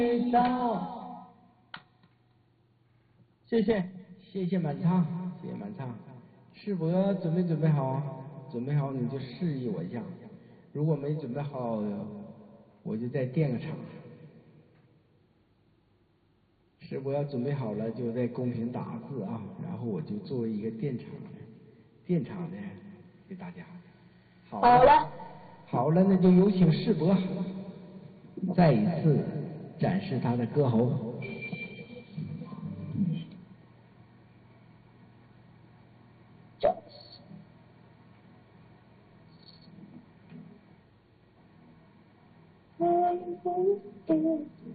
到，谢谢，谢谢满仓，谢谢满仓。世博准备好，准备好你就示意我一下，如果没准备好，我就再垫个场。世博要准备好了，就在公屏打字啊，然后我就作为一个垫场的给大家。好了，好了，那就有请世博再一次展示他的歌喉。